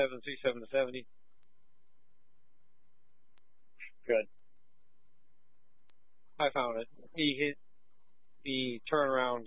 737 to 70. Good. I found it. He hit the turnaround